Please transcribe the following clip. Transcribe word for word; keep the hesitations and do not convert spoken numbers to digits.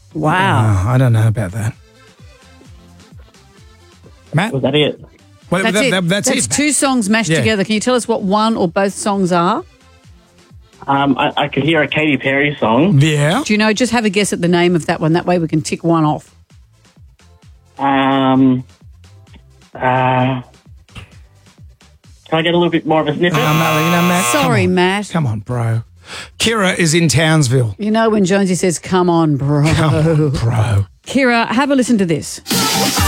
Wow. Oh, I don't know about that. Matt? Was that it? Well, That's that- it. that- that's That's it. two songs mashed Yeah. together. Can you tell us what one or both songs are? Um, I, I could hear a Katy Perry song. Yeah. Do you know? Just have a guess at the name of that one. That way we can tick one off. Um, uh, can I get a little bit more of a snippet? Um, you know, Matt, come Sorry, on. Matt. Come on, bro. Kira is in Townsville. You know when Jonesy says, come on, bro. Come on, bro. Kira, have a listen to this.